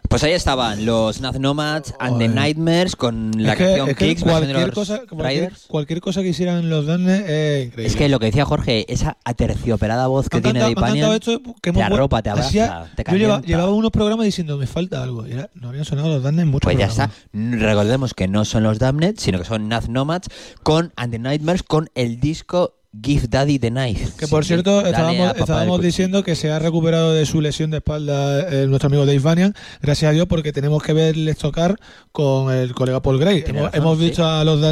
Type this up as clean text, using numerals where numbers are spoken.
Pues ahí estaban los Nath Nomads and the Nightmares con la canción Kicks, cualquier cosa que hicieran los Damned es increíble. Es que lo que decía Jorge, esa aterciopelada voz que tiene Dave Vanian te arropa, te abraza, te calienta. Yo llevaba unos programas diciendo me falta algo y no habían sonado los Damned en muchos programas. Pues ya está. Recordemos que no son los Damned, sino que son Nath Nomads con And the Nightmares con el disco Give Daddy the Knife. Que por cierto, estábamos diciendo que se ha recuperado de su lesión de espalda nuestro amigo Dave Vanian, gracias a Dios, porque tenemos que verles tocar con el colega Paul Gray. Hemos visto a los